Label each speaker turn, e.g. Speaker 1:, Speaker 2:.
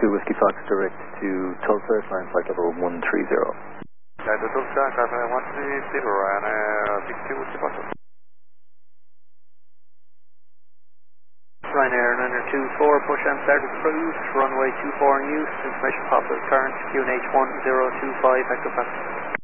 Speaker 1: 2 Whiskey Fox direct to Tulsa, climb flight level 130.
Speaker 2: Delta Tulsa, climb 130, Ryanair 62 Whiskey Fox.
Speaker 3: Ryanair 924, push and started cruise, runway 24 in use, information possible current, QNH 1025, Echo Pass.